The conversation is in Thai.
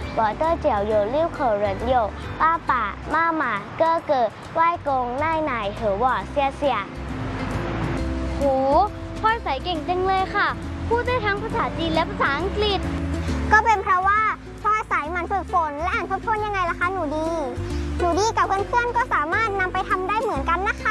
我的脚有6口人有爸爸妈妈哥哥外公奶奶和我谢谢โหพลอยใสเก่งจังเลยค่ะ พูดได้ทั้งภาษาจีนและภาษาอังกฤษก็เป็นเพราะว่าพลอยใสหมั่นฝึกฝนและอ่านทบทวนยังไงล่ะคะหนูดีกับเพื่อนๆก็สามารถนำไปทำได้เหมือนกันนะคะ